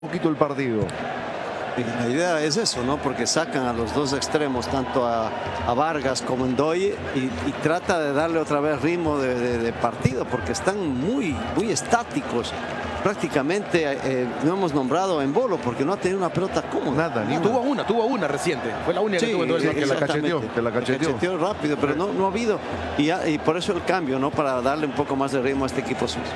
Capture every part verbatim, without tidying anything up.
Un poquito el partido. La idea es eso, ¿no? Porque sacan a los dos extremos, tanto a, a Vargas como Ndoye, y, y trata de darle otra vez ritmo de, de, de partido, porque están muy, muy estáticos. Prácticamente eh, no hemos nombrado a Embolo porque no ha tenido una pelota cómoda. Nada, ni tuvo una, tuvo una reciente. Fue la única sí, que tuvo en todo el sí, partido. que la cacheteó, que la cacheteó. cacheteó rápido, pero no, no ha habido. Y, ya, y por eso el cambio, ¿no? Para darle un poco más de ritmo a este equipo suizo.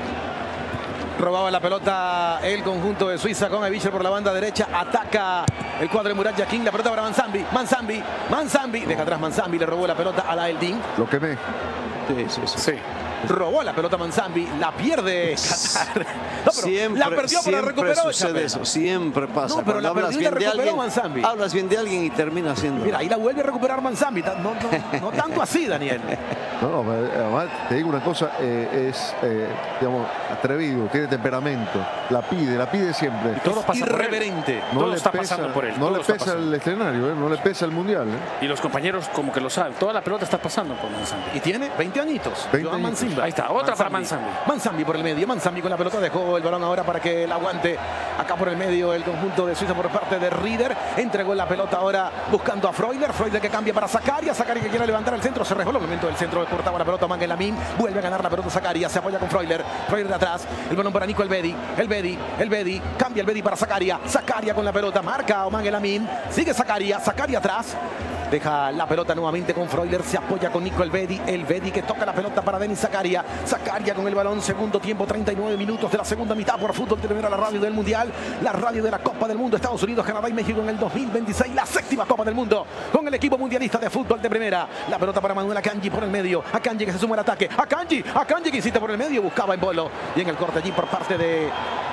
Robaba la pelota el conjunto de Suiza con Avischer por la banda derecha. Ataca el cuadro de Murat Yakin. La pelota para Manzambi. Manzambi. Manzambi. Deja atrás Manzambi. Le robó la pelota a la Eldin. Lo quemé. Sí, sí, sí. sí. Robó la pelota Manzambi. La pierde Qatar. No, siempre, la perdió, pero la recuperó. Sucede eso. Siempre pasa. No, pero la hablas perdió y bien la de recuperó alguien, Manzambi. hablas bien de alguien y termina haciendo. Mira, ahí la vuelve a recuperar Manzambi. No, no, no tanto así, Daniel. No, no, además te digo una cosa, eh, es, eh, digamos, atrevido, tiene temperamento, la pide, la pide siempre. Y todo pasa irreverente. No todo le está pesa, pasando por él. No todo le está pesa pasando. el escenario, ¿eh? No le pesa el mundial. ¿eh? Y los compañeros como que lo saben. Toda la pelota está pasando por Manzambi. Y tiene veinte añitos. veinte Joan añitos. Manzimba. Ahí está, otra para Manzambi. Manzambi por el medio. Manzambi con la pelota dejó el balón ahora para que la aguante. Acá por el medio el conjunto de Suiza por parte de Rieder. Entregó la pelota ahora buscando a Freuler. Freuler que cambia para Zakaria. Zakaria que quiere levantar el centro. Se resbaló el momento del centro. Cortaba la pelota Mangel Lamin. Vuelve a ganar la pelota Zakaria. Se apoya con Freuler. Freuler de atrás. El balón para Nico Elvedi. Elvedi. Elvedi. Cambia Elvedi para Zakaria. Zakaria con la pelota. Marca a Mangel Lamin. Sigue Zakaria. Zakaria atrás. Deja la pelota nuevamente con Freuler. Se apoya con Nico Elvedi. Elvedi que toca la pelota para Denis Zakaria. Zakaria con el balón. Segundo tiempo. treinta y nueve minutos de la segunda mitad por Fútbol de Primera, la radio del Mundial. La radio de la Copa del Mundo. Estados Unidos, Canadá y México en el dos mil veintiséis. La séptima Copa del Mundo con el equipo mundialista de fútbol de Primera. La pelota para Manuel Akanji por el medio. Akanji que se suma al ataque. Akanji. Akanji que insiste por el medio. Buscaba en Embolo. Y en el corte allí por parte de...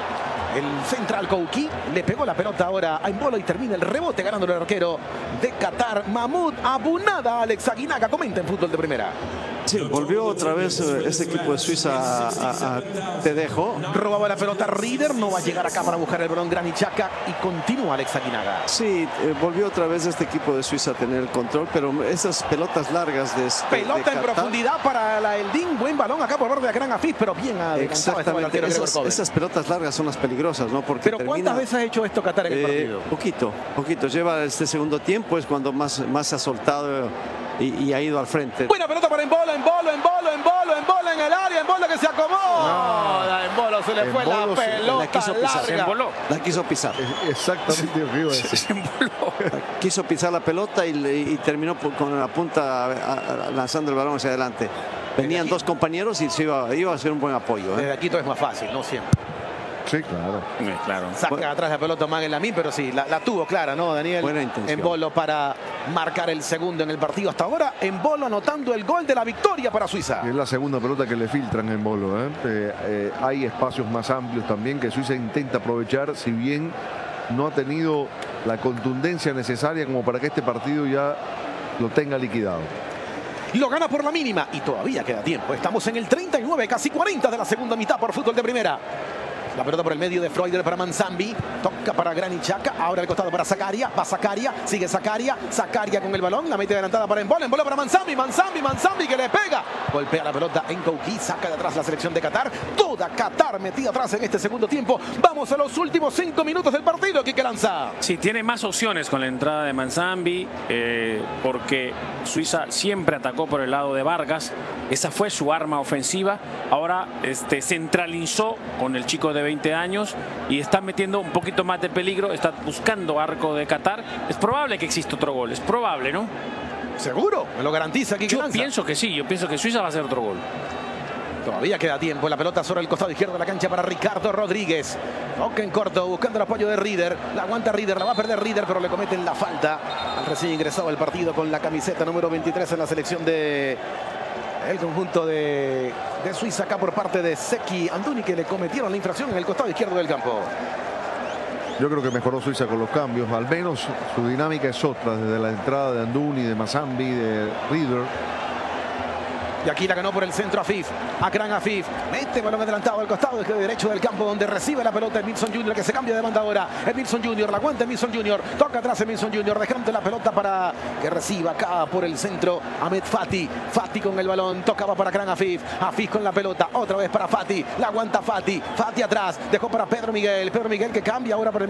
el central Kouki le pegó la pelota ahora a Embolo y termina el rebote ganándolo el arquero de Qatar, Mahmoud Abunada. Alex Aguinaga comenta en Fútbol de Primera. Sí, volvió otra vez este equipo de Suiza a, a, a Te dejo. Robaba la pelota Rieder, no va a llegar acá para buscar el balón Granit Xhaka y continúa Alex Aguinaga. Sí, eh, volvió otra vez este equipo de Suiza a tener el control, pero esas pelotas largas de este, Pelota de en Qatar, profundidad para la Eldin, buen balón acá por parte de la Gran Afif, pero bien adelantado estaba el exactamente, arquero esas, Gregor Kobel. esas pelotas largas son las peligrosas, ¿no? Porque Pero termina, ¿cuántas veces ha hecho esto Qatar en el eh, partido? Poquito, poquito. Lleva este segundo tiempo, es cuando más, más se ha soltado y, y ha ido al frente. Buena pelota para Embolo, Embolo, Embolo, Embolo, Embolo en el área, Embolo que se acomoda. No, a Embolo se le fue la Embolo se- pelota la quiso pisar, larga. Se emboló. La quiso pisar. Es exactamente lo que iba a decir. Se emboló. Quiso pisar la pelota y, le- y terminó por- con la punta a- a- lanzando el balón hacia adelante. Venían dos compañeros y se iba, iba a ser un buen apoyo. ¿eh? Desde aquí todo es más fácil, no siempre. Sí, claro. Sí, claro. Saca atrás la pelota Mangel Lamin, pero sí, la, la tuvo clara, ¿no, Daniel? Buena intención. Embolo para marcar el segundo en el partido hasta ahora. Embolo anotando el gol de la victoria para Suiza. Es la segunda pelota que le filtran en Bolo. ¿eh? Eh, eh, hay espacios más amplios también que Suiza intenta aprovechar, si bien no ha tenido la contundencia necesaria como para que este partido ya lo tenga liquidado. Lo gana por la mínima y todavía queda tiempo. Estamos en el treinta y nueve, casi cuarenta de la segunda mitad por Fútbol de Primera. La pelota por el medio de Freuler para Manzambi. Toca para Granit Xhaka. Ahora al costado para Zakaria. Va Zakaria. Sigue Zakaria. Zakaria con el balón. La mete adelantada para Embolo. Embolo para Manzambi. Manzambi. Manzambi que le pega. Golpea la pelota en Kouki. Saca de atrás la selección de Qatar. Toda Qatar metida atrás en este segundo tiempo. Vamos a los últimos cinco minutos del partido. Quique Lanza. Sí, tiene más opciones con la entrada de Manzambi, eh, porque Suiza siempre atacó por el lado de Vargas. Esa fue su arma ofensiva. Ahora este, centralizó con el chico de veinte años y está metiendo un poquito más de peligro. Está buscando arco de Qatar. Es probable que exista otro gol. Es probable, ¿no? ¿Seguro? ¿Me lo garantiza Quique Yo Lanza? pienso que sí. Yo pienso que Suiza va a hacer otro gol. Todavía queda tiempo. La pelota sobre el costado izquierdo de la cancha para Ricardo Rodríguez. Toca en corto, buscando el apoyo de Rieder. La aguanta Rieder, la va a perder Rieder, pero le cometen la falta al recién ingresado al partido con la camiseta número veintitrés en la selección de el conjunto de, de Suiza, acá por parte de Seki Anduni, que le cometieron la infracción en el costado izquierdo del campo. Yo creo que mejoró Suiza con los cambios. Al menos su dinámica es otra, desde la entrada de Anduni, de Manzambi, de Rieder. Y aquí la ganó por el centro Afif. Akran Afif. Mete balón adelantado al costado derecho del campo donde recibe la pelota Emilson Junior, que se cambia de banda ahora. Emilson Junior, la aguanta Emilson Junior. Toca atrás Emilson Junior, dejando la pelota para que reciba acá por el centro Ahmed Fati. Fati con el balón. Tocaba para Akran Afif. Afif con la pelota. Otra vez para Fati. La aguanta Fati. Fati atrás. Dejó para Pedro Miguel. Pedro Miguel que cambia ahora por el